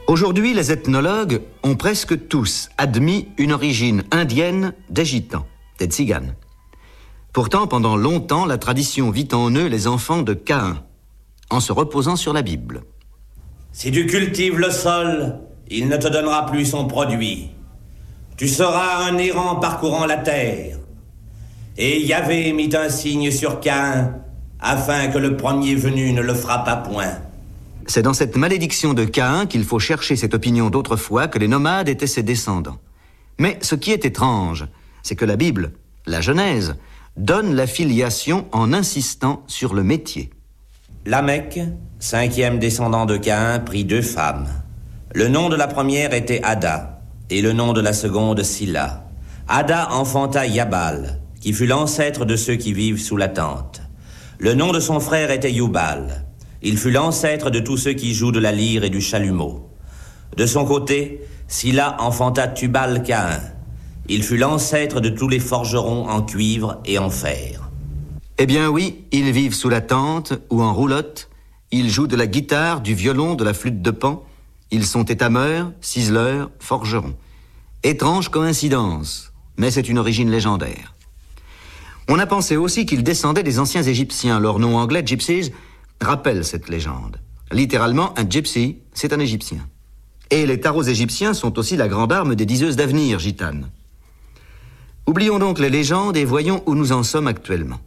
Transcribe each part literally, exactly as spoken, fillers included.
Aujourd'hui, les ethnologues ont presque tous admis une origine indienne des Gitans, des Tziganes. Pourtant, pendant longtemps, la tradition vit en eux les enfants de Caïn, en se reposant sur la Bible. Si tu cultives le sol, il ne te donnera plus son produit. Tu seras un errant parcourant la terre. Et Yahvé mit un signe sur Caïn, afin que le premier venu ne le frappât point. C'est dans cette malédiction de Caïn qu'il faut chercher cette opinion d'autrefois que les nomades étaient ses descendants. Mais ce qui est étrange, c'est que la Bible, la Genèse, donne la filiation en insistant sur le métier. Lamech, cinquième descendant de Caïn, prit deux femmes. Le nom de la première était Ada, et le nom de la seconde Silla. Ada enfanta Yabal, qui fut l'ancêtre de ceux qui vivent sous la tente. Le nom de son frère était Yubal. Il fut l'ancêtre de tous ceux qui jouent de la lyre et du chalumeau. De son côté, Silla enfanta Tubal-Caïn. Il fut l'ancêtre de tous les forgerons en cuivre et en fer. Eh bien oui, ils vivent sous la tente ou en roulotte. Ils jouent de la guitare, du violon, de la flûte de Pan. Ils sont étameurs, ciseleurs, forgerons. Étrange coïncidence, mais c'est une origine légendaire. On a pensé aussi qu'ils descendaient des anciens Égyptiens. Leur nom anglais, Gypsies, rappelle cette légende. Littéralement, un gypsy, c'est un Égyptien. Et les tarots égyptiens sont aussi la grande arme des diseuses d'avenir gitanes. Oublions donc les légendes et voyons où nous en sommes actuellement.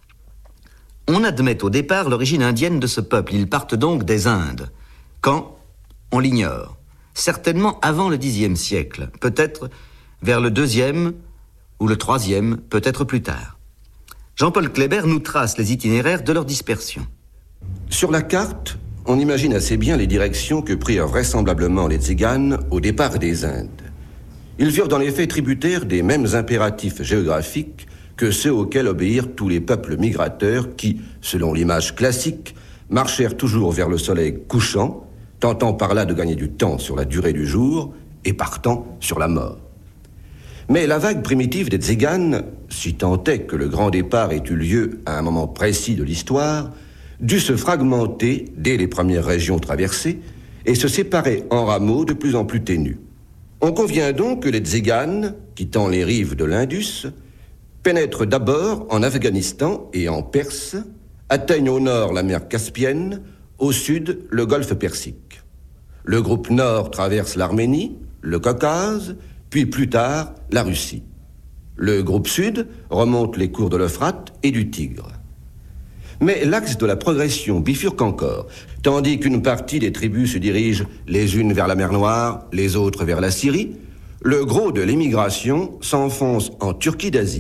On admet au départ l'origine indienne de ce peuple. Ils partent donc des Indes. Quand? On l'ignore. Certainement avant le dixième siècle. Peut-être vers le deuxième ou le troisième, peut-être plus tard. Jean-Paul Kléber nous trace les itinéraires de leur dispersion. Sur la carte, on imagine assez bien les directions que prirent vraisemblablement les Tziganes au départ des Indes. Ils furent dans les faits tributaires des mêmes impératifs géographiques que ceux auxquels obéirent tous les peuples migrateurs qui, selon l'image classique, marchèrent toujours vers le soleil couchant, tentant par là de gagner du temps sur la durée du jour et partant sur la mort. Mais la vague primitive des Tziganes, si tant est que le grand départ ait eu lieu à un moment précis de l'histoire, dut se fragmenter dès les premières régions traversées et se séparer en rameaux de plus en plus ténus. On convient donc que les Tziganes, quittant les rives de l'Indus, pénètrent d'abord en Afghanistan et en Perse, atteignent au nord la mer Caspienne, au sud le golfe Persique. Le groupe nord traverse l'Arménie, le Caucase, puis plus tard la Russie. Le groupe sud remonte les cours de l'Euphrate et du Tigre. Mais l'axe de la progression bifurque encore, tandis qu'une partie des tribus se dirige les unes vers la mer Noire, les autres vers la Syrie, le gros de l'émigration s'enfonce en Turquie d'Asie.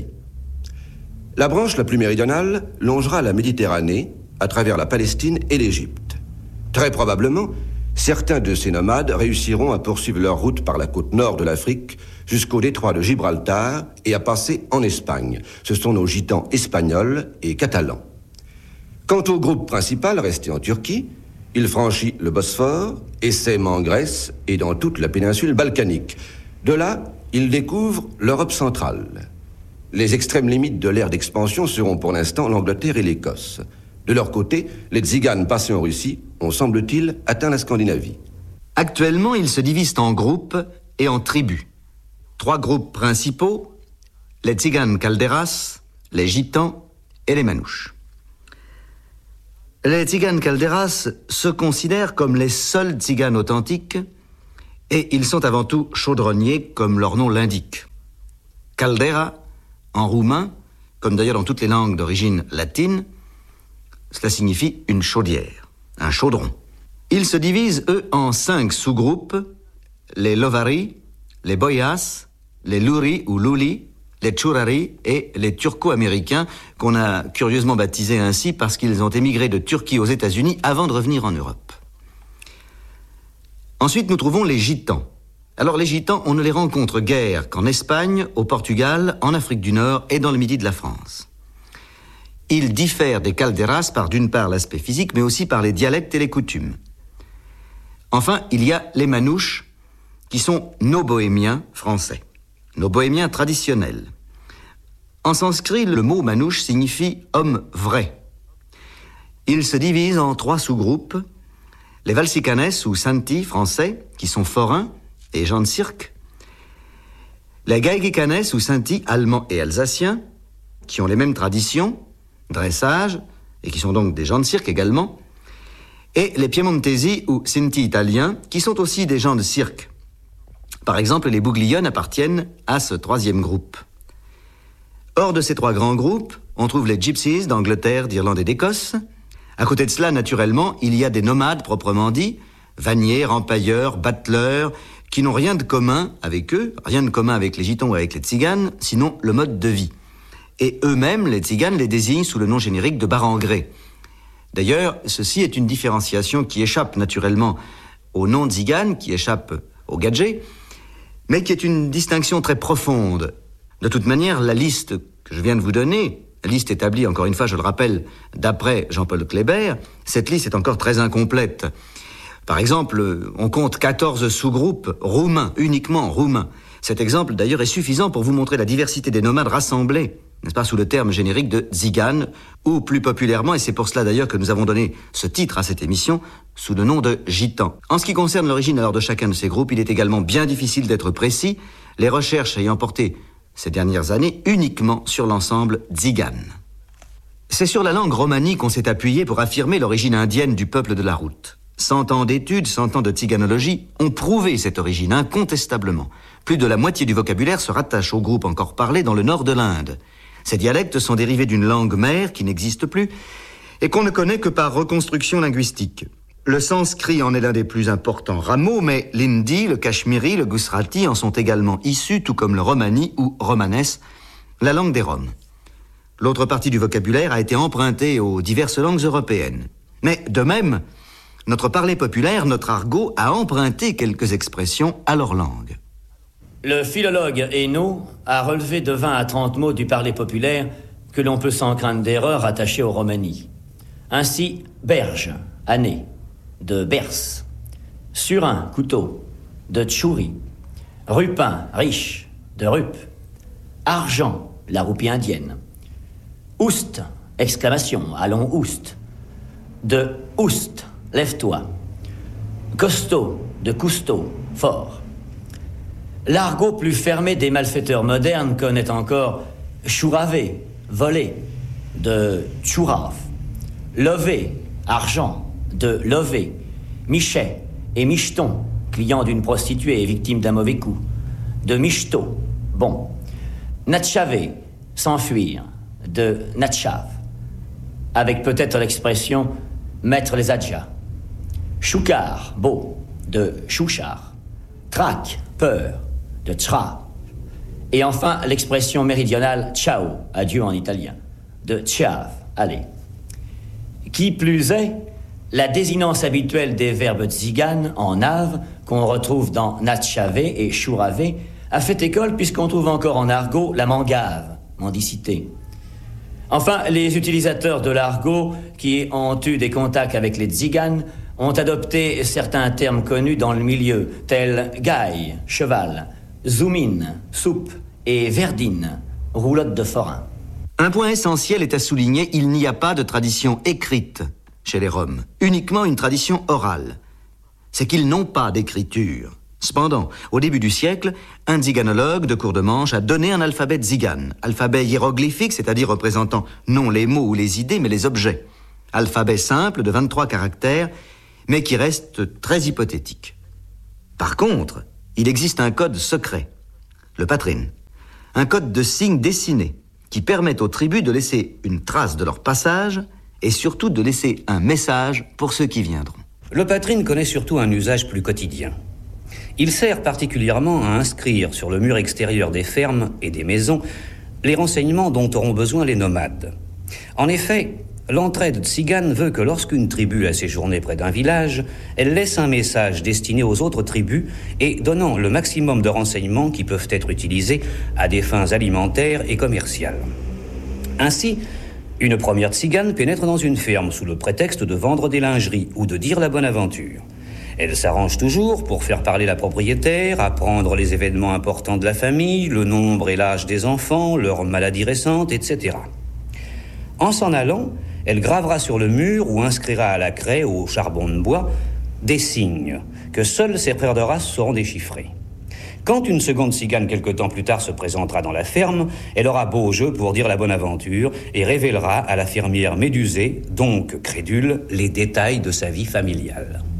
La branche la plus méridionale longera la Méditerranée à travers la Palestine et l'Égypte. Très probablement, certains de ces nomades réussiront à poursuivre leur route par la côte nord de l'Afrique jusqu'au détroit de Gibraltar et à passer en Espagne. Ce sont nos gitans espagnols et catalans. Quant au groupe principal resté en Turquie, il franchit le Bosphore et sème en Grèce et dans toute la péninsule balkanique. De là, il découvre l'Europe centrale. Les extrêmes limites de l'ère d'expansion seront pour l'instant l'Angleterre et l'Écosse. De leur côté, les Tziganes passés en Russie ont, semble-t-il, atteint la Scandinavie. Actuellement, ils se divisent en groupes et en tribus. Trois groupes principaux, les Tziganes Calderas, les Gitans et les Manouches. Les Tziganes Calderas se considèrent comme les seuls Tziganes authentiques et ils sont avant tout chaudronniers comme leur nom l'indique. Caldera, en roumain, comme d'ailleurs dans toutes les langues d'origine latine, cela signifie une chaudière, un chaudron. Ils se divisent, eux, en cinq sous-groupes, les Lovari, les Boyas, les Luri ou Luli, les Tchourari et les Turco-Américains, qu'on a curieusement baptisés ainsi parce qu'ils ont émigré de Turquie aux États-Unis avant de revenir en Europe. Ensuite, nous trouvons les Gitans. Alors, les Gitans, on ne les rencontre guère qu'en Espagne, au Portugal, en Afrique du Nord et dans le midi de la France. Ils diffèrent des Calderas par d'une part l'aspect physique, mais aussi par les dialectes et les coutumes. Enfin, il y a les Manouches, qui sont nos bohémiens français, nos bohémiens traditionnels. En sanskrit, le mot manouche signifie homme vrai. Ils se divisent en trois sous-groupes. les Valsicanes ou Santi français, qui sont forains et gens de cirque, les Geigicanes ou Santi allemands et alsaciens, qui ont les mêmes traditions, dressage, et qui sont donc des gens de cirque également, et les Piemontesi ou Sinti italiens, qui sont aussi des gens de cirque. Par exemple, les Bouglione appartiennent à ce troisième groupe. Hors de ces trois grands groupes, on trouve les Gypsies d'Angleterre, d'Irlande et d'Écosse. À côté de cela, naturellement, il y a des nomades proprement dits, vanniers, rempailleurs, battleurs, qui n'ont rien de commun avec eux, rien de commun avec les gitans ou avec les tziganes, sinon le mode de vie. Et eux-mêmes, les tziganes, les désignent sous le nom générique de barangrés. D'ailleurs, ceci est une différenciation qui échappe naturellement au nom tzigane, qui échappe au gadget, mais qui est une distinction très profonde. De toute manière, la liste que je viens de vous donner, la liste établie, encore une fois, je le rappelle, d'après Jean-Paul Kléber, cette liste est encore très incomplète. Par exemple, on compte quatorze sous-groupes roumains, uniquement roumains. Cet exemple, d'ailleurs, est suffisant pour vous montrer la diversité des nomades rassemblés, n'est-ce pas, sous le terme générique de tzigane, ou plus populairement, et c'est pour cela d'ailleurs que nous avons donné ce titre à cette émission, sous le nom de gitan. En ce qui concerne l'origine alors de chacun de ces groupes, il est également bien difficile d'être précis, les recherches ayant porté ces dernières années uniquement sur l'ensemble tzigane. C'est sur la langue romanie qu'on s'est appuyé pour affirmer l'origine indienne du peuple de la route. Cent ans d'études, cent ans de tziganologie ont prouvé cette origine incontestablement. Plus de la moitié du vocabulaire se rattache au groupe encore parlé dans le nord de l'Inde. Ces dialectes sont dérivés d'une langue mère qui n'existe plus et qu'on ne connaît que par reconstruction linguistique. Le sanskrit en est l'un des plus importants rameaux, mais l'hindi, le cachemiri, le gusrati en sont également issus, tout comme le romani ou romanes, la langue des Roms. L'autre partie du vocabulaire a été empruntée aux diverses langues européennes. Mais de même, notre parler populaire, notre argot, a emprunté quelques expressions à leur langue. Le philologue Hainaut a relevé de vingt à trente mots du parler populaire que l'on peut sans crainte d'erreur attacher au romani. Ainsi, berge, année, de berce, surin, couteau, de tchouri, rupin, riche, de rup, argent, la roupie indienne, oust, exclamation, allons oust, de oust, lève-toi, costaud, de cousteau, fort. L'argot plus fermé des malfaiteurs modernes connaît encore chouravé, volé, de tchourav, levé, argent, de levé, michet et micheton, client d'une prostituée et victime d'un mauvais coup, de michto, bon, natchavé, s'enfuir, de natchav, avec peut-être l'expression mettre les adjas, choukar, beau, de chouchar, trac, peur, de tra, et enfin l'expression méridionale ciao, adieu en italien, de ciav, allez. Qui plus est, la désinence habituelle des verbes tziganes en ave, qu'on retrouve dans natchavé et chouravé, a fait école puisqu'on trouve encore en argot la mangave, mendicité. Enfin, les utilisateurs de l'argot qui ont eu des contacts avec les tziganes ont adopté certains termes connus dans le milieu, tels gaille, cheval, zoumine, soupe et verdine, roulotte de forain. Un point essentiel est à souligner, il n'y a pas de tradition écrite chez les Roms, uniquement une tradition orale. C'est qu'ils n'ont pas d'écriture. Cependant, au début du siècle, un tziganologue de Courdemanche a donné un alphabet tzigane, alphabet hiéroglyphique, c'est-à-dire représentant non les mots ou les idées, mais les objets. Alphabet simple de vingt-trois caractères, mais qui reste très hypothétique. Par contre, il existe un code secret, le patrin, un code de signes dessinés qui permet aux tribus de laisser une trace de leur passage et surtout de laisser un message pour ceux qui viendront. Le patrin connaît surtout un usage plus quotidien. Il sert particulièrement à inscrire sur le mur extérieur des fermes et des maisons les renseignements dont auront besoin les nomades. En effet, l'entraide tzigane veut que lorsqu'une tribu a séjourné près d'un village, elle laisse un message destiné aux autres tribus et donnant le maximum de renseignements qui peuvent être utilisés à des fins alimentaires et commerciales. Ainsi, une première tzigane pénètre dans une ferme sous le prétexte de vendre des lingeries ou de dire la bonne aventure. Elle s'arrange toujours pour faire parler la propriétaire, apprendre les événements importants de la famille, le nombre et l'âge des enfants, leurs maladies récentes, et cetera. En s'en allant, elle gravera sur le mur ou inscrira à la craie, au charbon de bois, des signes que seuls ses frères de race sauront déchiffrer. Quand une seconde cigane quelque temps plus tard se présentera dans la ferme, elle aura beau jeu pour dire la bonne aventure et révélera à la fermière médusée, donc crédule, les détails de sa vie familiale.